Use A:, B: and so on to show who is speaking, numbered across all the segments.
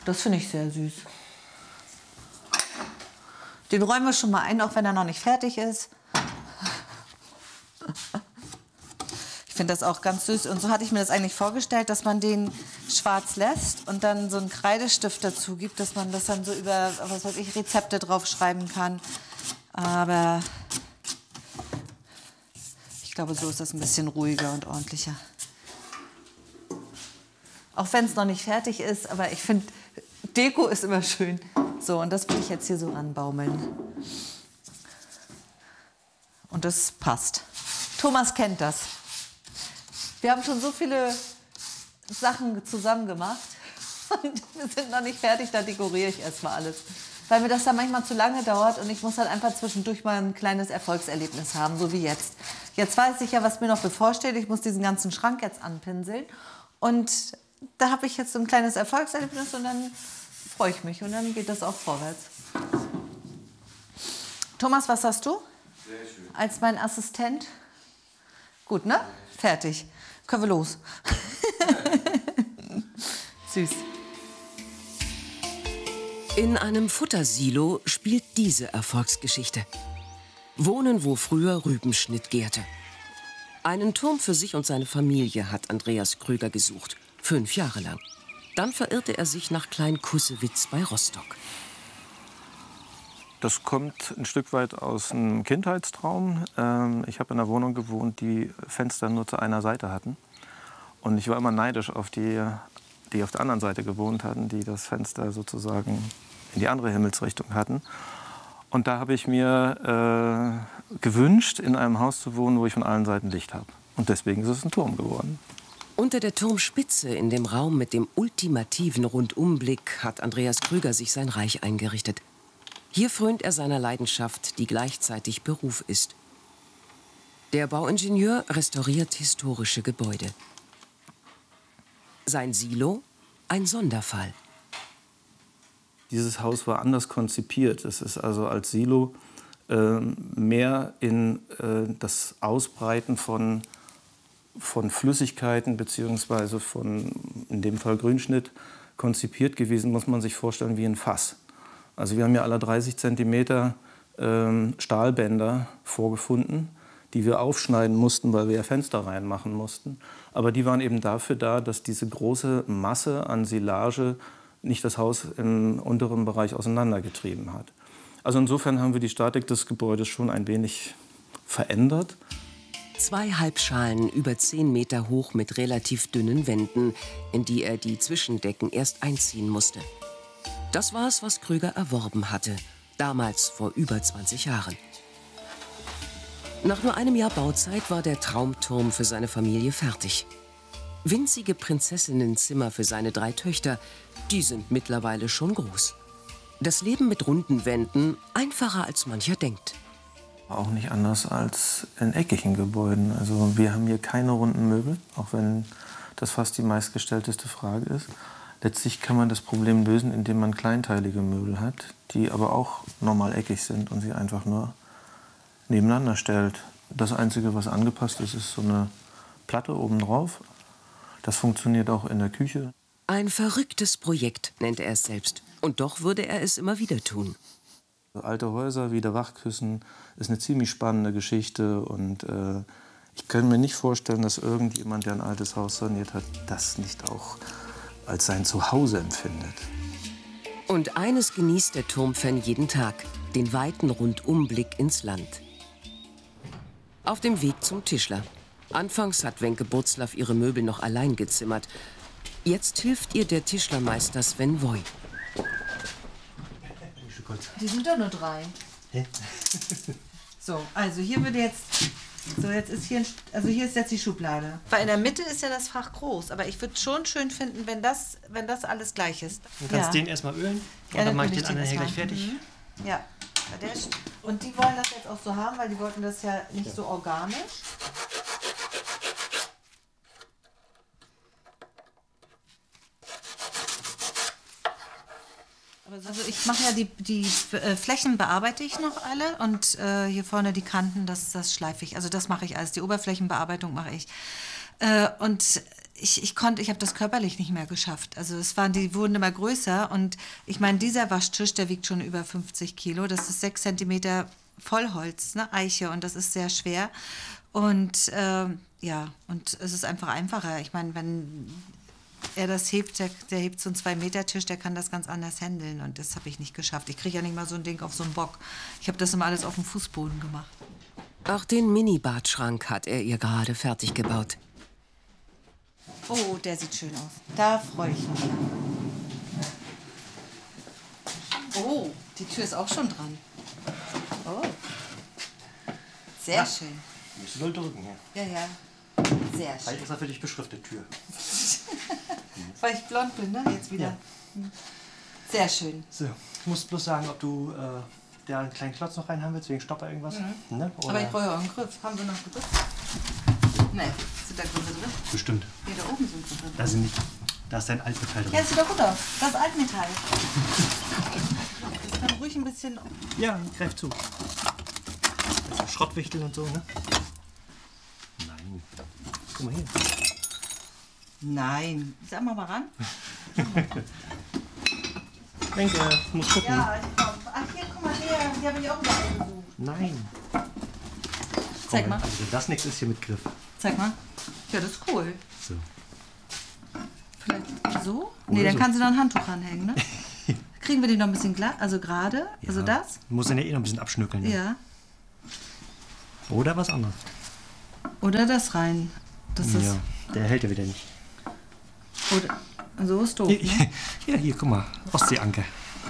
A: Das finde ich sehr süß. Den räumen wir schon mal ein, auch wenn er noch nicht fertig ist. Ich finde das auch ganz süß. Und so hatte ich mir das eigentlich vorgestellt, dass man den schwarz lässt und dann so einen Kreidestift dazu gibt, dass man das dann so über, was weiß ich, Rezepte draufschreiben kann. Aber ich glaube, so ist das ein bisschen ruhiger und ordentlicher. Auch wenn es noch nicht fertig ist, aber ich finde, Deko ist immer schön. So, und das will ich jetzt hier so ranbaumeln. Und das passt. Thomas kennt das. Wir haben schon so viele Sachen zusammen gemacht und wir sind noch nicht fertig, da dekoriere ich erstmal alles. Weil mir das dann manchmal zu lange dauert und ich muss dann einfach zwischendurch mal ein kleines Erfolgserlebnis haben, so wie jetzt. Jetzt weiß ich ja, was mir noch bevorsteht. Ich muss diesen ganzen Schrank jetzt anpinseln und da habe ich jetzt so ein kleines Erfolgserlebnis und dann freue ich mich und dann geht das auch vorwärts. Thomas, was hast du?
B: Sehr schön.
A: Als mein Assistent? Gut, ne? Fertig. Können wir los. Süß.
C: In einem Futtersilo spielt diese Erfolgsgeschichte. Wohnen, wo früher Rübenschnitt gärte. Einen Turm für sich und seine Familie hat Andreas Krüger gesucht. 5 Jahre lang. Dann verirrte er sich nach Klein-Kussewitz bei Rostock.
B: Das kommt ein Stück weit aus einem Kindheitstraum. Ich habe in einer Wohnung gewohnt, die Fenster nur zu einer Seite hatten. Und ich war immer neidisch auf die auf der anderen Seite gewohnt hatten, die das Fenster sozusagen in die andere Himmelsrichtung hatten. Und da habe ich mir gewünscht, in einem Haus zu wohnen, wo ich von allen Seiten Licht habe. Und deswegen ist es ein Turm geworden.
C: Unter der Turmspitze, in dem Raum mit dem ultimativen Rundumblick, hat Andreas Krüger sich sein Reich eingerichtet. Hier frönt er seiner Leidenschaft, die gleichzeitig Beruf ist. Der Bauingenieur restauriert historische Gebäude. Sein Silo, ein Sonderfall.
B: Dieses Haus war anders konzipiert. Es ist also als Silo mehr in das Ausbreiten von Flüssigkeiten bzw. von, in dem Fall Grünschnitt, konzipiert gewesen, muss man sich vorstellen, wie ein Fass. Also wir haben ja alle 30 cm Stahlbänder vorgefunden, die wir aufschneiden mussten, weil wir ja Fenster reinmachen mussten. Aber die waren eben dafür da, dass diese große Masse an Silage nicht das Haus im unteren Bereich auseinandergetrieben hat. Also insofern haben wir die Statik des Gebäudes schon ein wenig verändert.
C: 2 Halbschalen über 10 Meter hoch mit relativ dünnen Wänden, in die er die Zwischendecken erst einziehen musste. Das war es, was Krüger erworben hatte, damals vor über 20 Jahren. Nach nur einem Jahr Bauzeit war der Traumturm für seine Familie fertig. Winzige Prinzessinnenzimmer für seine 3 Töchter, die sind mittlerweile schon groß. Das Leben mit runden Wänden einfacher als mancher denkt.
B: Auch nicht anders als in eckigen Gebäuden. Also wir haben hier keine runden Möbel, auch wenn das fast die meistgestellteste Frage ist. Letztlich kann man das Problem lösen, indem man kleinteilige Möbel hat, die aber auch normal eckig sind und sie einfach nur nebeneinander stellt. Das Einzige, was angepasst ist, ist so eine Platte obendrauf. Das funktioniert auch in der Küche.
C: Ein verrücktes Projekt, nennt er es selbst. Und doch würde er es immer wieder tun.
B: Alte Häuser wie der Wachküssen ist eine ziemlich spannende Geschichte. Und ich kann mir nicht vorstellen, dass irgendjemand, der ein altes Haus saniert hat, das nicht auch als sein Zuhause empfindet.
C: Und eines genießt der Turmfan jeden Tag, den weiten Rundumblick ins Land. Auf dem Weg zum Tischler. Anfangs hat Wenke Burzlaff ihre Möbel noch allein gezimmert. Jetzt hilft ihr der Tischlermeister Sven Voy.
A: Die sind doch nur 3.
D: Hä?
A: So, also hier würde jetzt... So, jetzt ist hier, hier ist jetzt die Schublade. Weil in der Mitte ist ja das Fach groß. Aber ich würde schon schön finden, wenn das alles gleich ist.
D: Du kannst den erstmal ölen und
A: Ja,
D: dann mache ich den
A: den
D: anderen hier
A: erstmal.
D: gleich fertig.
A: Mhm. Ja. Und die wollen das jetzt auch so haben, weil die wollten das ja nicht so organisch. Also ich mache ja die Flächen bearbeite ich noch alle und hier vorne die Kanten, das schleife ich. Also das mache ich alles. Die Oberflächenbearbeitung mache ich. Und ich habe das körperlich nicht mehr geschafft. Also die wurden immer größer und ich meine, dieser Waschtisch, der wiegt schon über 50 Kilo. Das ist 6 Zentimeter Vollholz, ne, Eiche, und das ist sehr schwer. Und und es ist einfach einfacher. Ich meine, wenn er das hebt, der hebt so einen 2-Meter-Tisch, der kann das ganz anders handeln und das habe ich nicht geschafft. Ich kriege ja nicht mal so ein Ding auf so einen Bock. Ich habe das immer alles auf dem Fußboden gemacht.
C: Auch den Mini-Badschrank hat er ihr gerade fertig gebaut.
A: Oh, der sieht schön aus. Da freue ich mich. Oh, die Tür ist auch schon dran. Oh, sehr schön.
D: Musst du doll drücken hier.
A: Ja, sehr schön.
D: Vielleicht ist das für dich beschriftet, Tür.
A: Weil ich blond bin, ne? Jetzt wieder.
D: Ja.
A: Sehr schön.
D: So, ich muss bloß sagen, ob du da einen kleinen Klotz noch rein haben willst, wegen Stopper irgendwas. Ne?
A: Aber ich brauche ja auch einen Griff. Haben wir noch einen Griff? Nee, sind da Griffe drin?
D: Bestimmt.
A: Nee, da oben sind Griffe drin.
D: Da sind nicht. Da ist dein Altmetall drin.
A: Ja, das sieht doch gut aus. Das ist Altmetall. Das kann ruhig ein bisschen...
D: Ja, greif zu. Das ist Schrottwichtel und so, ne? Nein. Guck mal hier.
A: Nein. Sag mal ran.
D: Denke, muss gucken.
A: Ja, ich komm. Ach, hier, guck mal her. Die habe ich auch überall gesucht.
D: Nein.
A: Zeig mal.
D: Also das nichts ist hier mit Griff.
A: Zeig mal. Ja, das ist cool.
D: So.
A: Vielleicht so? Nee,
D: Oder
A: dann
D: so.
A: kannst du noch ein Handtuch ranhängen, ne? Kriegen wir den noch ein bisschen glatt, also gerade?
D: Ja.
A: Also das?
D: Du musst den ja eh noch ein bisschen abschnückeln. Ne?
A: Ja.
D: Oder was anderes.
A: Oder das rein. Das ist...
D: Ja, der hält ja wieder nicht.
A: Oder, so ist doof, ne?
D: Ja, hier, guck mal. Ostseeanker.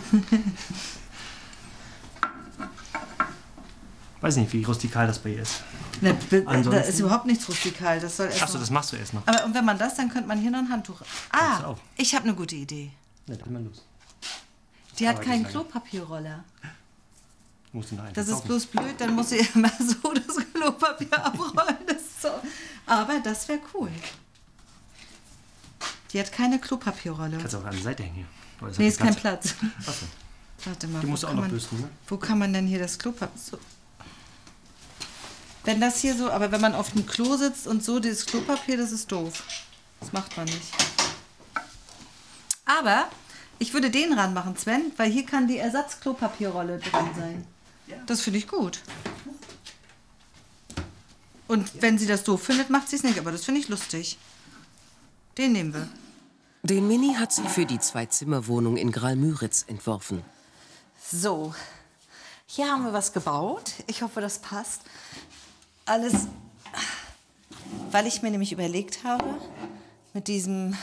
D: Weiß nicht, wie rustikal das bei ihr ist.
A: Ne, da
D: Ansonsten-
A: ist überhaupt nichts rustikal. Das soll erst
D: Achso,
A: mal-
D: das machst du erst noch.
A: Aber und wenn man das, dann könnte man hier noch ein Handtuch...
D: Kannst du
A: Ah,
D: auch.
A: ich habe eine gute Idee.
D: Ja, dann mal los.
A: Die hat
D: Aber
A: keinen
D: gesagt.
A: Klopapierroller.
D: Musst du noch einen
A: Das ist
D: kaufen.
A: bloß blöd, dann muss sie immer so das Klopapier abrollen. Das ist so. Aber das wäre cool. Die hat keine Klopapierrolle.
D: Kannst du auch an der Seite hängen. Oder
A: Nee,
D: hat
A: ist
D: die
A: kein
D: Platz?
A: Platz.
D: Achso,
A: Warte mal.
D: die musst du
A: wo
D: auch
A: kann
D: noch
A: man-
D: bürsten, ne?
A: Wo kann man denn hier das Klopapier... So. Wenn das hier so... Aber wenn man auf dem Klo sitzt und so, dieses Klopapier, das ist doof. Das macht man nicht. Aber ich würde den ranmachen, Sven, weil hier kann die Ersatz-Klopapierrolle drin sein. Das finde ich gut. Und wenn sie das doof findet, macht sie es nicht. Aber das finde ich lustig. Den nehmen wir.
C: Den Mini hat sie für die 2-Zimmer-Wohnung in Graal-Müritz entworfen.
A: So, hier haben wir was gebaut. Ich hoffe, das passt. Alles, weil ich mir nämlich überlegt habe, mit diesem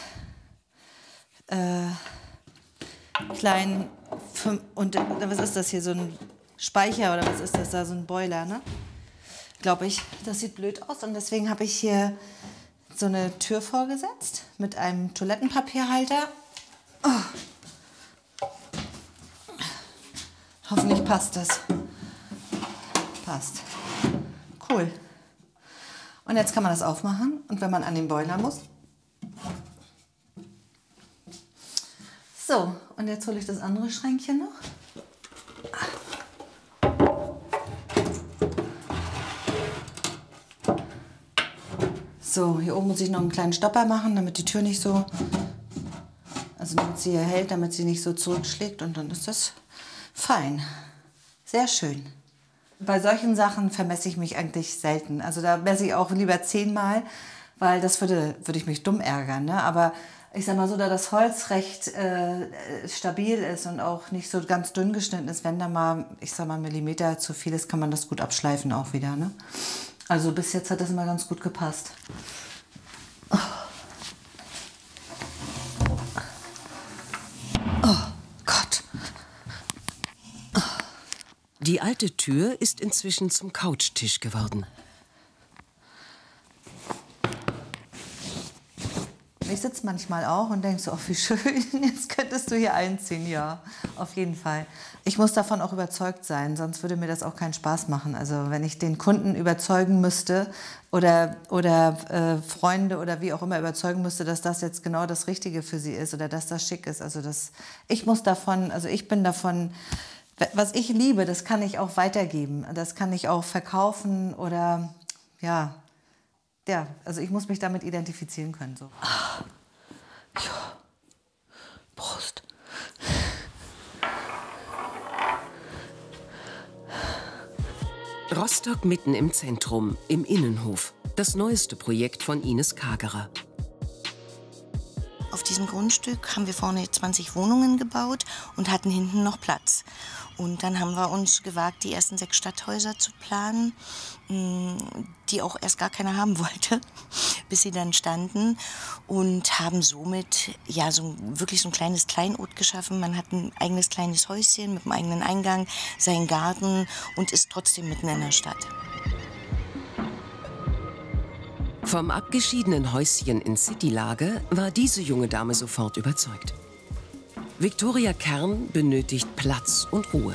A: kleinen, und was ist das hier, so ein Speicher oder was ist das da, so ein Boiler, ne? Glaube ich, das sieht blöd aus und deswegen habe ich hier so eine Tür vorgesetzt mit einem Toilettenpapierhalter. Oh. Hoffentlich passt das. Passt. Cool. Und jetzt kann man das aufmachen und wenn man an den Boiler muss. So, und jetzt hole ich das andere Schränkchen noch. So, hier oben muss ich noch einen kleinen Stopper machen, damit die Tür nicht so, also damit sie hier hält, damit sie nicht so zurückschlägt und dann ist das fein. Sehr schön. Bei solchen Sachen vermesse ich mich eigentlich selten. Also da messe ich auch lieber 10-mal, weil das würde ich mich dumm ärgern. Ne? Aber ich sag mal so, da das Holz recht stabil ist und auch nicht so ganz dünn geschnitten ist, wenn da mal, ich sag mal, ein Millimeter zu viel ist, kann man das gut abschleifen auch wieder. Ne? Also bis jetzt hat das immer ganz gut gepasst. Oh. Oh Gott.
C: Die alte Tür ist inzwischen zum Couchtisch geworden.
A: Ich sitze manchmal auch und denke so, oh, wie schön, jetzt könntest du hier einziehen. Ja, auf jeden Fall. Ich muss davon auch überzeugt sein, sonst würde mir das auch keinen Spaß machen. Also wenn ich den Kunden überzeugen müsste oder Freunde oder wie auch immer überzeugen müsste, dass das jetzt genau das Richtige für sie ist oder dass das schick ist. Also ich bin davon, was ich liebe, das kann ich auch weitergeben. Das kann ich auch verkaufen oder ja, ja, also ich muss mich damit identifizieren können. So. Ja. Prost.
C: Rostock mitten im Zentrum, im Innenhof. Das neueste Projekt von Ines Kagerer.
E: Auf diesem Grundstück haben wir vorne 20 Wohnungen gebaut und hatten hinten noch Platz. Und dann haben wir uns gewagt, die ersten 6 Stadthäuser zu planen, die auch erst gar keiner haben wollte, bis sie dann standen. Und haben somit ja, wirklich so ein kleines Kleinod geschaffen. Man hat ein eigenes kleines Häuschen mit einem eigenen Eingang, seinen Garten und ist trotzdem mitten in der Stadt.
C: Vom abgeschiedenen Häuschen in Citylage war diese junge Dame sofort überzeugt. Viktoria Kern benötigt Platz und Ruhe.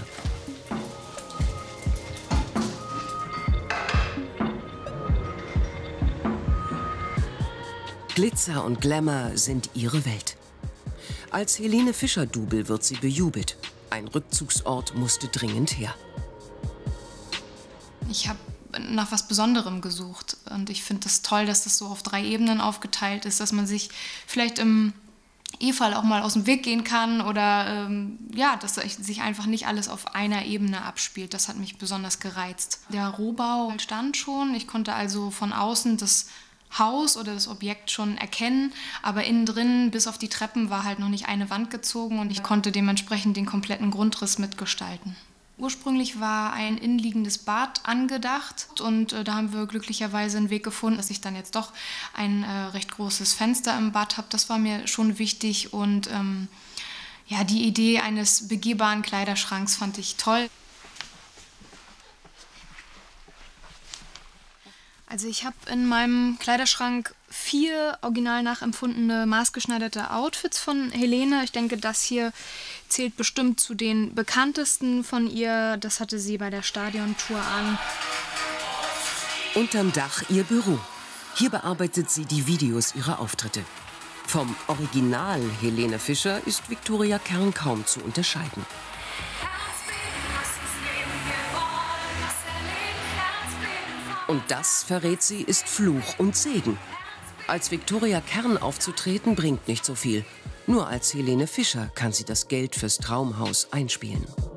C: Glitzer und Glamour sind ihre Welt. Als Helene Fischer-Double wird sie bejubelt. Ein Rückzugsort musste dringend her.
F: Ich habe nach was Besonderem gesucht. Und ich finde es toll, dass das so auf 3 Ebenen aufgeteilt ist, dass man sich vielleicht im E-Fall auch mal aus dem Weg gehen kann oder ja, dass sich einfach nicht alles auf einer Ebene abspielt. Das hat mich besonders gereizt. Der Rohbau stand schon. Ich konnte also von außen das Haus oder das Objekt schon erkennen, aber innen drin bis auf die Treppen war halt noch nicht eine Wand gezogen und ich konnte dementsprechend den kompletten Grundriss mitgestalten. Ursprünglich war ein innenliegendes Bad angedacht und da haben wir glücklicherweise einen Weg gefunden, dass ich dann jetzt doch ein recht großes Fenster im Bad habe. Das war mir schon wichtig und ja, die Idee eines begehbaren Kleiderschranks fand ich toll. Also ich habe in meinem Kleiderschrank 4 original nachempfundene, maßgeschneiderte Outfits von Helene. Ich denke, das hier zählt bestimmt zu den bekanntesten von ihr. Das hatte sie bei der Stadiontour an.
C: Unterm Dach ihr Büro. Hier bearbeitet sie die Videos ihrer Auftritte. Vom Original Helene Fischer ist Viktoria Kern kaum zu unterscheiden. Und das, verrät sie, ist Fluch und Segen. Als Viktoria Kern aufzutreten, bringt nicht so viel. Nur als Helene Fischer kann sie das Geld fürs Traumhaus einspielen.